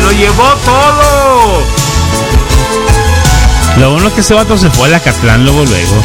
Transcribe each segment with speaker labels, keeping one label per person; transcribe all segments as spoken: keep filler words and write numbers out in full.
Speaker 1: lo llevó todo.
Speaker 2: Lo bueno que ese vato se fue a Acatlán luego, luego.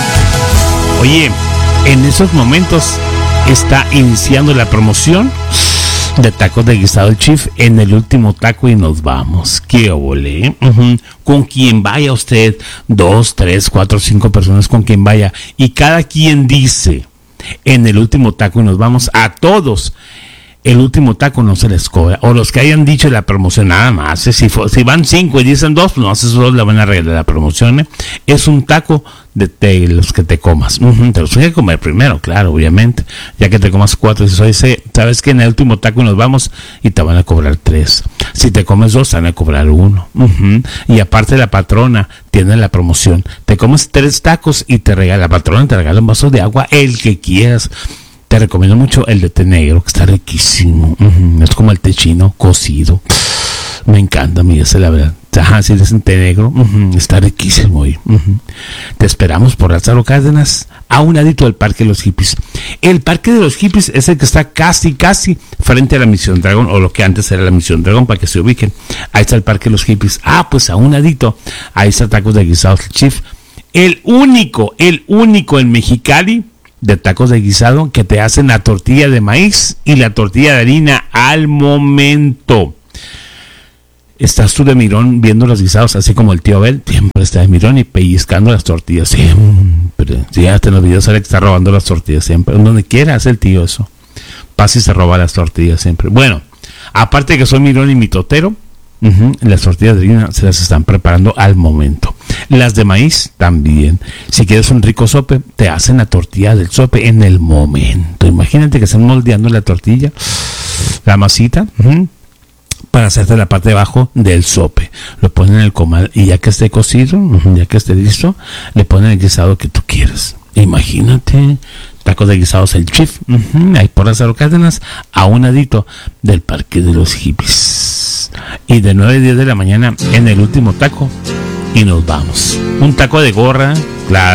Speaker 2: Oye, en esos momentos está iniciando la promoción de tacos de guisado el Chief en el último taco y nos vamos. ¡Qué ole! Uh-huh. Con quien vaya usted, dos, tres, cuatro, cinco personas, con quien vaya. Y cada quien dice, en el último taco y nos vamos, a todos. El último taco no se les cobra. O los que hayan dicho la promoción nada más. ¿eh? Si, si van cinco y dicen dos, pues no, esos dos le van a regalar la promoción. ¿eh? Es un taco de, de los que te comas. Uh-huh. Te los tienes que comer primero, claro, obviamente. Ya que te comas cuatro, dices, oye, sabes que en el último taco nos vamos y te van a cobrar tres. Si te comes dos, te van a cobrar uno. Uh-huh. Y aparte la patrona tiene la promoción. Te comes tres tacos y te regala, la patrona te regala un vaso de agua, el que quieras. Te recomiendo mucho el de té negro, que está riquísimo. Uh-huh. Es como el té chino cocido. Me encanta, mira, esa es la verdad. Ajá, si es un té negro, uh-huh. Está riquísimo. Uh-huh. Te esperamos por Lázaro Cárdenas, a un ladito del Parque de los Hippies. El Parque de los Hippies es el que está casi, casi frente a la Misión Dragón, o lo que antes era la Misión Dragón, para que se ubiquen. Ahí está el Parque de los Hippies. Ah, pues a un ladito, ahí está tacos de guisados el Chief. El único, el único en Mexicali de tacos de guisado que te hacen la tortilla de maíz y la tortilla de harina al momento. Estás tú de mirón viendo los guisados, así como el tío Abel siempre está de mirón y pellizcando las tortillas siempre. Fíjate en los videos, sale que está robando las tortillas siempre. Donde quiera hace el tío eso. Pasa y se roba las tortillas siempre. Bueno, aparte de que soy mirón y mitotero, uh-huh, las tortillas de harina se las están preparando al momento. Las de maíz también. Si quieres un rico sope, te hacen la tortilla del sope en el momento. Imagínate que están moldeando la tortilla, la masita, uh-huh, para hacerte la parte de abajo del sope. Lo ponen en el comal y ya que esté cocido, uh-huh, ya que esté listo, le ponen el guisado que tú quieras. Imagínate, tacos de guisados el Chief, uh-huh, ahí por Lázaro Cárdenas, a un ladito del Parque de los Hippies. Y de nueve a diez de la mañana en el último taco y nos vamos. Un taco de gorra, claro.